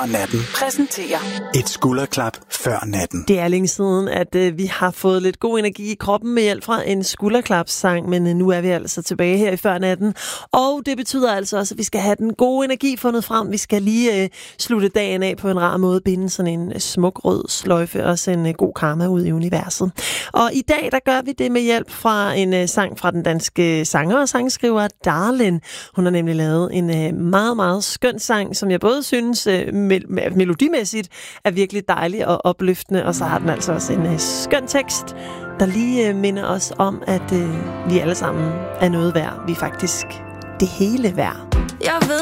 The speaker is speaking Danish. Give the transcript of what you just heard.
Og natten præsenterer et skulderklap før natten. Det er længe siden, at vi har fået lidt god energi i kroppen med hjælp fra en skulderklapssang, men nu er vi altså tilbage her i før natten. Og det betyder altså også, at vi skal have den gode energi fundet frem. Vi skal lige slutte dagen af på en rar måde, binde sådan en smuk rød sløjfe og sende god karma ud i universet. Og i dag, der gør vi det med hjælp fra en sang fra den danske sanger og sangskriver Darlin. Hun har nemlig lavet en meget, meget skøn sang, som jeg både synes melodimæssigt er virkelig dejlig og opløftende, og så har den altså også en skøn tekst, der lige minder os om, at vi alle sammen er noget værd. Vi er faktisk det hele værd. Jeg ved